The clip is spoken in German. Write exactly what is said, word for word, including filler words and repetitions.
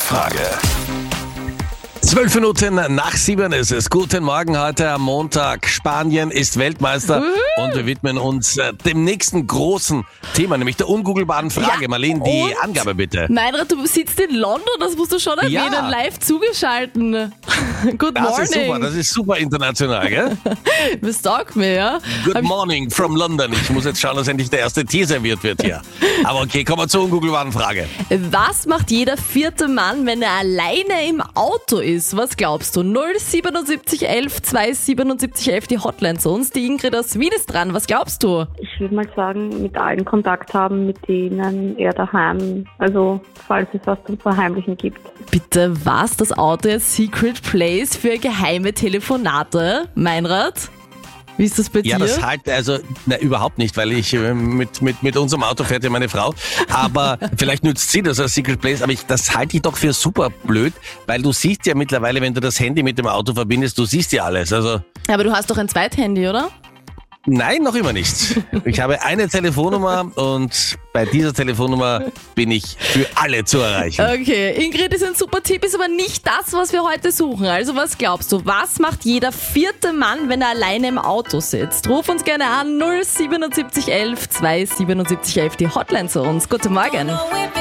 Hörerfrage. Zwölf Minuten nach sieben ist es. Guten Morgen heute am Montag. Spanien ist Weltmeister Mhm. und wir widmen uns äh, dem nächsten großen Thema, nämlich der ungoogelbaren Frage. Ja, Marlene, die und? Angabe bitte. Meinrad, du sitzt in London, das musst du schon erwähnen, Ja. live zugeschalten. Good Das morning. ist super, das ist super international, gell? Was sagt mir, ja? Good morning from London. Ich muss jetzt schauen, dass endlich der erste Tee serviert wird hier. Aber okay, kommen wir zur ungoogelbaren Frage. Was macht jeder vierte Mann, wenn er alleine im Auto ist? Was glaubst du? null siebenundsiebzig elf zweihundertsiebenundsiebzig elf, die Hotline zu uns. Die Ingrid aus Wien ist dran. Was glaubst du? Ich würde mal sagen, mit allen Kontakt haben, mit denen er daheim, also falls es was zum Verheimlichen gibt. Bitte, was? Das Auto ist Secret Place für geheime Telefonate? Meinrad? Wie ist das bei Ja, dir? das halt, also na, überhaupt nicht, weil ich äh, mit, mit, mit unserem Auto fährt ja meine Frau. Aber vielleicht nützt sie das als Secret Place, aber ich, das halte ich doch für super blöd, weil du siehst ja mittlerweile, wenn du das Handy mit dem Auto verbindest, du siehst ja alles. Also Aber du hast doch ein Zweithandy, oder? nein, noch immer nicht. Ich habe eine Telefonnummer und bei dieser Telefonnummer bin ich für alle zu erreichen. Okay, Ingrid ist ein super Tipp, ist aber nicht das, was wir heute suchen. Also was glaubst du, was macht jeder vierte Mann, wenn er alleine im Auto sitzt? Ruf uns gerne an null siebenundsiebzig elf zweihundertsiebenundsiebzig elf, die Hotline zu uns. Guten Morgen.